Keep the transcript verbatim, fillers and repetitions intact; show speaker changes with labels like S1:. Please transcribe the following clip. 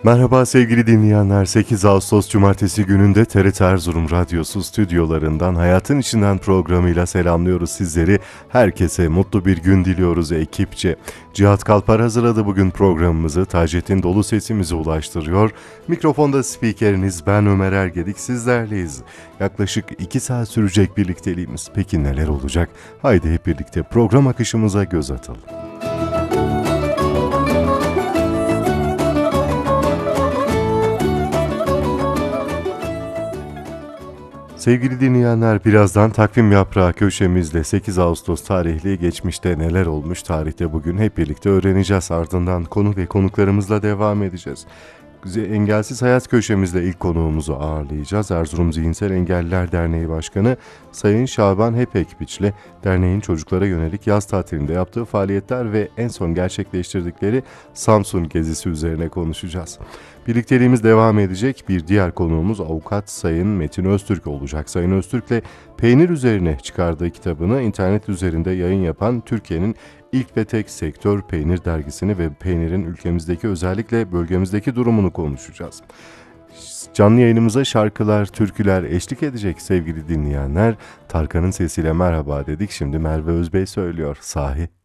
S1: Merhaba sevgili dinleyenler, sekiz Ağustos Cumartesi gününde T R T Erzurum Radyosu stüdyolarından Hayatın İçinden programıyla selamlıyoruz sizleri. Herkese mutlu bir gün diliyoruz ekipçe. Cihat Kalpar hazırladı bugün programımızı, Taceddin dolu sesimizi ulaştırıyor. Mikrofonda spikeriniz ben Ömer Ergedik, sizlerleyiz. Yaklaşık iki saat sürecek birlikteliğimiz. Peki neler olacak? Haydi hep birlikte program akışımıza göz atalım. Sevgili dinleyenler, birazdan takvim yaprağı köşemizde sekiz Ağustos tarihli geçmişte neler olmuş, tarihte bugün hep birlikte öğreneceğiz. Ardından konu ve konuklarımızla devam edeceğiz. Engelsiz Hayat köşemizde ilk konuğumuzu ağırlayacağız. Erzurum Zihinsel Engelliler Derneği Başkanı Sayın Şaban Hepekbiç'le derneğin çocuklara yönelik yaz tatilinde yaptığı faaliyetler ve en son gerçekleştirdikleri Samsun gezisi üzerine konuşacağız. Birlikteliğimiz devam edecek. Bir diğer konuğumuz avukat Sayın Metin Öztürk olacak. Sayın Öztürk'le peynir üzerine çıkardığı kitabını internet üzerinde yayın yapan Türkiye'nin ilk ve tek sektör peynir dergisini ve peynirin ülkemizdeki, özellikle bölgemizdeki durumunu konuşacağız. Canlı yayınımıza şarkılar, türküler eşlik edecek sevgili dinleyenler. Tarkan'ın sesiyle merhaba dedik. Şimdi Merve Özbey söylüyor. Sahi.